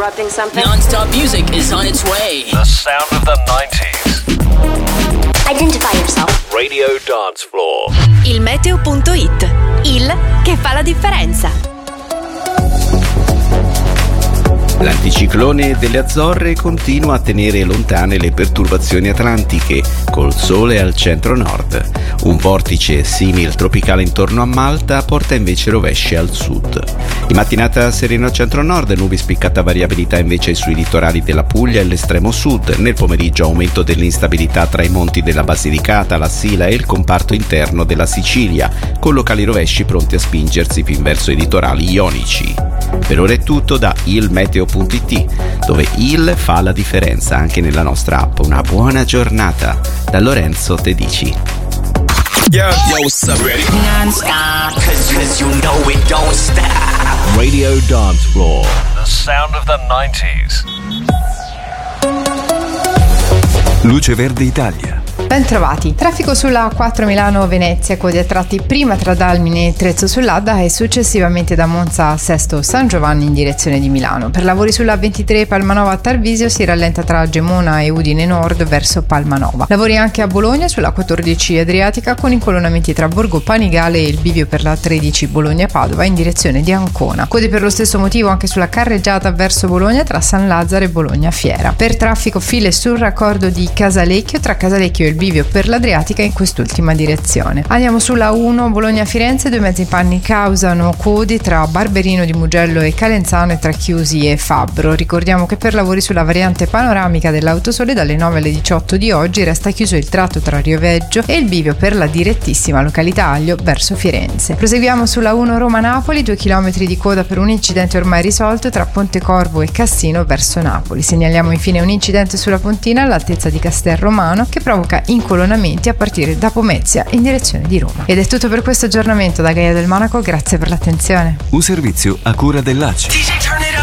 interrupting something? Non-stop music is on its way. The sound of the 90s. Identify yourself. Radio Dance Floor. Il meteo.it, il che fa la differenza. L'anticiclone delle Azzorre continua a tenere lontane le perturbazioni atlantiche, col sole al centro-nord. Un vortice simil tropicale intorno a Malta porta invece rovesci al sud. In mattinata sereno al centro-nord, nubi spiccata variabilità invece sui litorali della Puglia e l'estremo sud. Nel pomeriggio aumento dell'instabilità tra i monti della Basilicata, la Sila e il comparto interno della Sicilia, con locali rovesci pronti a spingersi fin verso i litorali ionici. Per ora è tutto da ilmeteo.it, dove il fa la differenza anche nella nostra app. Una buona giornata da Lorenzo Tedici. Yo, what's up, ready? Non-stop, cause you know it don't stop. Radio Dance Floor. The sound of the 90s. Luce Verde Italia. Ben trovati. Traffico sulla A4 Milano-Venezia, code a tratti prima tra Dalmine e Trezzo sull'Adda e successivamente da Monza a Sesto San Giovanni in direzione di Milano. Per lavori sulla A23 Palmanova a Tarvisio si rallenta tra Gemona e Udine Nord verso Palmanova. Lavori anche a Bologna sulla 14 Adriatica con incolonnamenti tra Borgo Panigale e il bivio per la 13 Bologna-Padova in direzione di Ancona. Code per lo stesso motivo anche sulla carreggiata verso Bologna tra San Lazzaro e Bologna Fiera. Per traffico file sul raccordo di Casalecchio tra Casalecchio e il bivio per l'Adriatica in quest'ultima direzione. Andiamo sulla 1 Bologna-Firenze, due mezzi panni causano codi tra Barberino di Mugello e Calenzano e tra Chiusi e Fabbro. Ricordiamo che per lavori sulla variante panoramica dell'Autosole dalle 9 alle 18 di oggi resta chiuso il tratto tra Rioveggio e il bivio per la direttissima località Aglio verso Firenze. Proseguiamo sulla 1 Roma-Napoli, 2 km di coda per un incidente ormai risolto tra Pontecorvo e Cassino verso Napoli. Segnaliamo infine un incidente sulla Pontina all'altezza di Castel Romano che provoca incolonnamenti a partire da Pomezia in direzione di Roma. Ed è tutto per questo aggiornamento da Gaia del Monaco, grazie per l'attenzione. Un servizio a cura dell'ACI.